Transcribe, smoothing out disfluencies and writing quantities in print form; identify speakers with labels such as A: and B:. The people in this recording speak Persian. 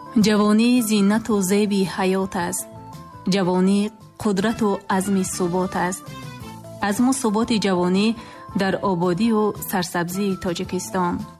A: جوانی زینت و زیبی حیات است. جوانی قدرت و عزم ثبات است. عزم و ثبات جوانی در آبادی و سرسبزی تاجیکستان.